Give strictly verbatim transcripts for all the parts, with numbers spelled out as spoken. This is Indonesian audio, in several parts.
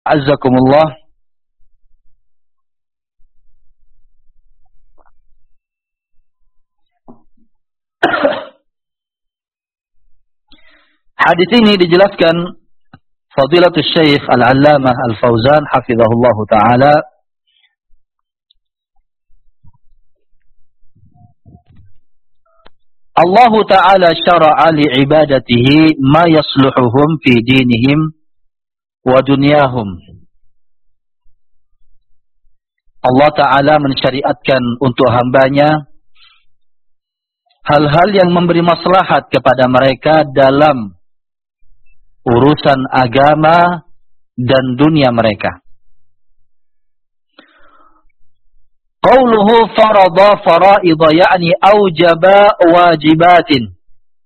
Azzakumullah. Hadis ini dijelaskan Fadilatul Syekh Al-Allamah Al-Fauzan hafizahullahu taala Allah Ta'ala syara'a li'ibadatihi ma yasluhuhum fi dinihim wa dunyahum. Allah Ta'ala mensyariatkan untuk hambanya hal-hal yang memberi maslahat kepada mereka dalam urusan agama dan dunia mereka. Qauluhu farada faraida yakni aujaba wajibatin.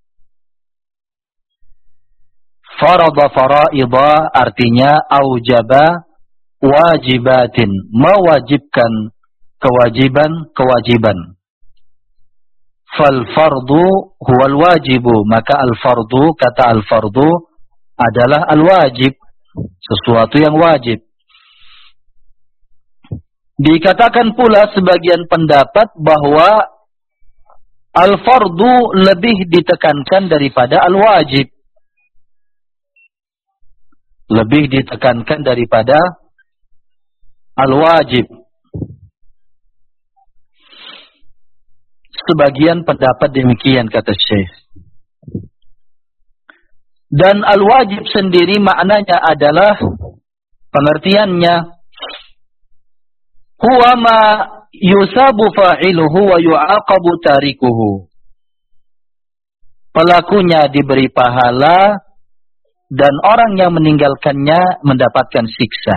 Farada faraida artinya aujaba wajibatin, mewajibkan kewajiban-kewajiban. Fal fardu huwal wajibu, maka al fardu, kata al fardu adalah al wajib, sesuatu yang wajib. Dikatakan pula sebagian pendapat bahwa al-fardu lebih ditekankan daripada al-wajib. Lebih ditekankan daripada al-wajib. Sebagian pendapat demikian, kata Syekh. Dan al-wajib sendiri maknanya adalah, pengertiannya, huwa ma yusabu fa'iluhu wa yu'aqabu tarikuhu. Pelakunya diberi pahala dan orang yang meninggalkannya mendapatkan siksa.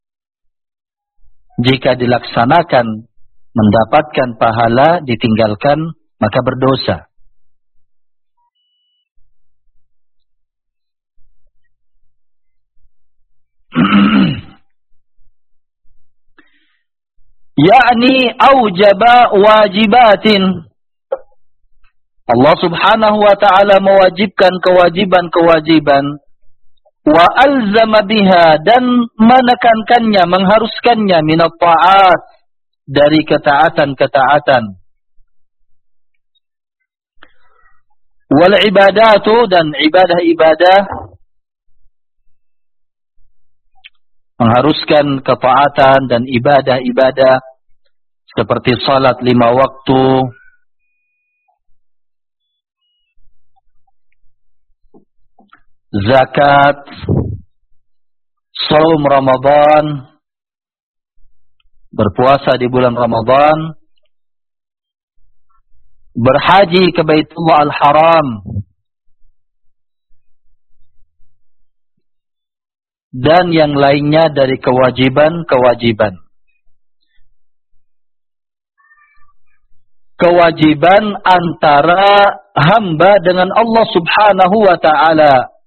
Jika dilaksanakan mendapatkan pahala, ditinggalkan maka berdosa. yakni aujaba wajibatin. Allah Subhanahu wa ta'ala mewajibkan kewajiban-kewajiban, wa alzama biha, dan menekankannya, mengharuskannya, minat ta'at, dari ketaatan-ketaatan, wal ibadatu, dan ibadah-ibadah, mengharuskan ketaatan dan ibadah-ibadah seperti salat lima waktu, zakat, shaum Ramadan, berpuasa di bulan Ramadan, berhaji ke Baitullah Al-Haram, dan yang lainnya dari kewajiban-kewajiban. Kewajiban antara hamba dengan Allah Subhanahu wa ta'ala.